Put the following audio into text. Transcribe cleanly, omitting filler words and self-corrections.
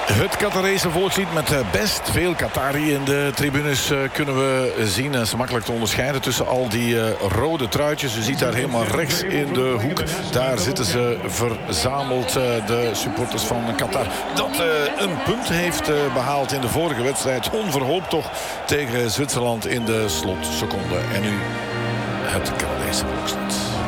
Het Qatarese volkslied met best veel Qatari in de tribunes kunnen we zien. En is makkelijk te onderscheiden tussen al die rode truitjes. U ziet daar helemaal rechts in de hoek. Daar zitten ze verzameld, de supporters van Qatar. Dat een punt heeft behaald in de vorige wedstrijd. Onverhoopt toch tegen Zwitserland in de slotseconde. En nu het Canadese volkslied.